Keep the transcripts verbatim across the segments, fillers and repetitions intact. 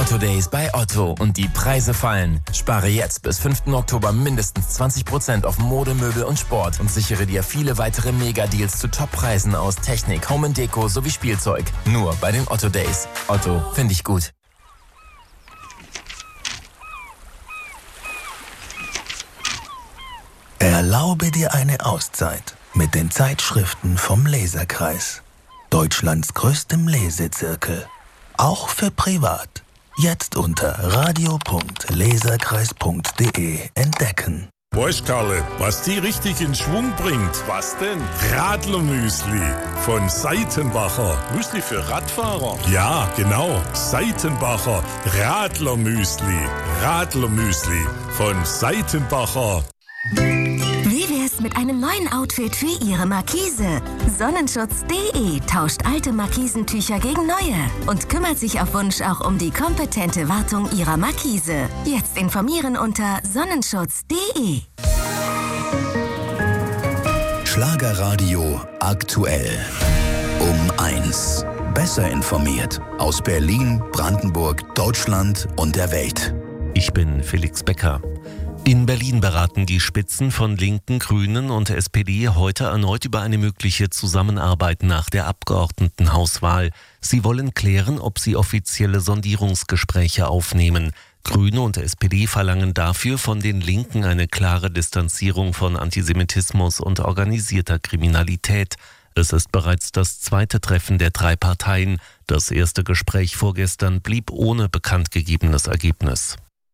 Otto Days bei Otto und die Preise fallen. Spare jetzt bis fünften Oktober mindestens zwanzig Prozent auf Mode, Möbel und Sport und sichere dir viele weitere Mega-Deals zu Top-Preisen aus Technik, Home and Deko sowie Spielzeug. Nur bei den Otto Days. Otto, finde ich gut. Erlaube dir eine Auszeit mit den Zeitschriften vom Leserkreis. Deutschlands größtem Lesezirkel. Auch für privat. Jetzt unter radio punkt leserkreis punkt de entdecken. Weißt, Karle, was die richtig in Schwung bringt? Was denn? Radlermüsli von Seitenbacher. Müsli für Radfahrer? Ja, genau. Seitenbacher Radlermüsli. Radlermüsli von Seitenbacher. Wie wär's mit einem neuen Outfit für Ihre Markise? Sonnenschutz punkt de tauscht alte Markisentücher gegen neue und kümmert sich auf Wunsch auch um die kompetente Wartung Ihrer Markise. Jetzt informieren unter sonnenschutz punkt de. Schlagerradio aktuell. Um eins. Besser informiert. Aus Berlin, Brandenburg, Deutschland und der Welt. Ich bin Felix Becker. In Berlin beraten die Spitzen von Linken, Grünen und S P D heute erneut über eine mögliche Zusammenarbeit nach der Abgeordnetenhauswahl. Sie wollen klären, ob sie offizielle Sondierungsgespräche aufnehmen. Grüne und S P D verlangen dafür von den Linken eine klare Distanzierung von Antisemitismus und organisierter Kriminalität. Es ist bereits das zweite Treffen der drei Parteien. Das erste Gespräch vorgestern blieb ohne bekannt gegebenes Ergebnis.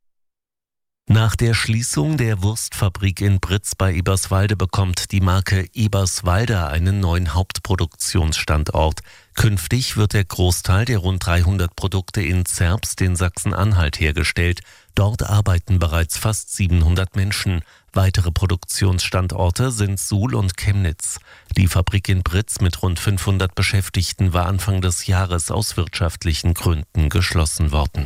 Nach der Schließung der Wurstfabrik in Britz bei Eberswalde bekommt die Marke Eberswalder einen neuen Hauptproduktionsstandort. Künftig wird der Großteil der rund dreihundert Produkte in Zerbst in Sachsen-Anhalt hergestellt. Dort arbeiten bereits fast siebenhundert Menschen. Weitere Produktionsstandorte sind Suhl und Chemnitz. Die Fabrik in Britz mit rund fünfhundert Beschäftigten war Anfang des Jahres aus wirtschaftlichen Gründen geschlossen worden.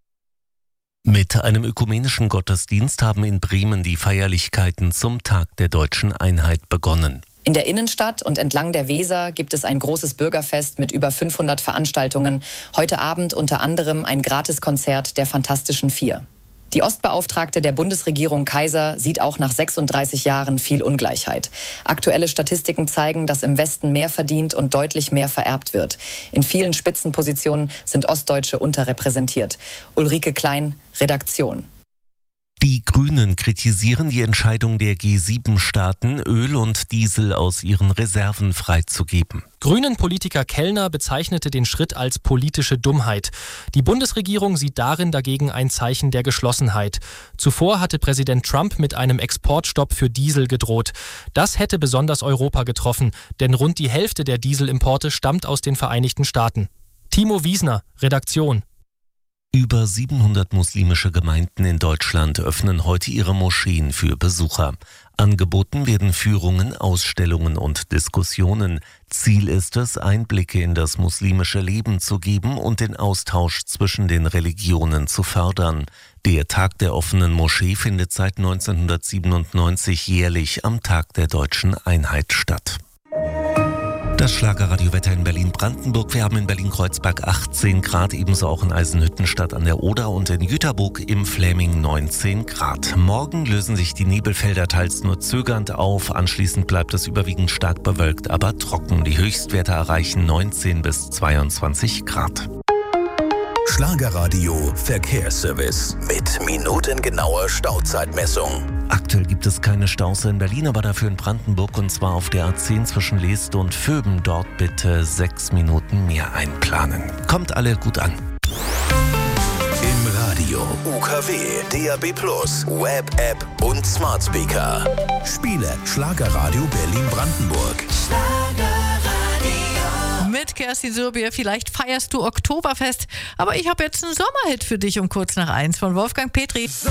Mit einem ökumenischen Gottesdienst haben in Bremen die Feierlichkeiten zum Tag der Deutschen Einheit begonnen. In der Innenstadt und entlang der Weser gibt es ein großes Bürgerfest mit über fünfhundert Veranstaltungen. Heute Abend unter anderem ein Gratiskonzert der Fantastischen Vier. Die Ostbeauftragte der Bundesregierung Kaiser sieht auch nach sechsunddreißig Jahren viel Ungleichheit. Aktuelle Statistiken zeigen, dass im Westen mehr verdient und deutlich mehr vererbt wird. In vielen Spitzenpositionen sind Ostdeutsche unterrepräsentiert. Ulrike Klein, Redaktion. Die Grünen kritisieren die Entscheidung der G sieben Staaten, Öl und Diesel aus ihren Reserven freizugeben. Grünen-Politiker Kellner bezeichnete den Schritt als politische Dummheit. Die Bundesregierung sieht darin dagegen ein Zeichen der Geschlossenheit. Zuvor hatte Präsident Trump mit einem Exportstopp für Diesel gedroht. Das hätte besonders Europa getroffen, denn rund die Hälfte der Dieselimporte stammt aus den Vereinigten Staaten. Timo Wiesner, Redaktion. Über siebenhundert muslimische Gemeinden in Deutschland öffnen heute ihre Moscheen für Besucher. Angeboten werden Führungen, Ausstellungen und Diskussionen. Ziel ist es, Einblicke in das muslimische Leben zu geben und den Austausch zwischen den Religionen zu fördern. Der Tag der offenen Moschee findet seit neunzehnhundertsiebenundneunzig jährlich am Tag der Deutschen Einheit statt. Das Schlagerradiowetter in Berlin-Brandenburg. Wir haben in Berlin-Kreuzberg achtzehn Grad, ebenso auch in Eisenhüttenstadt an der Oder und in Jüterburg im Fläming neunzehn Grad. Morgen lösen sich die Nebelfelder teils nur zögernd auf. Anschließend bleibt es überwiegend stark bewölkt, aber trocken. Die Höchstwerte erreichen neunzehn bis zweiundzwanzig Grad. Schlagerradio Verkehrsservice mit minutengenauer Stauzeitmessung. Aktuell gibt es keine Staus in Berlin, aber dafür in Brandenburg, und zwar auf der A zehn zwischen Leest und Vöben. Dort bitte sechs Minuten mehr einplanen. Kommt alle gut an. Im Radio, U K W, D A B plus, Web-App und Smart Speaker. Spiele Schlagerradio Berlin-Brandenburg. Mit Kerstin Surbier, vielleicht feierst du Oktoberfest, aber ich habe jetzt einen Sommerhit für dich um kurz nach eins von Wolfgang Petri.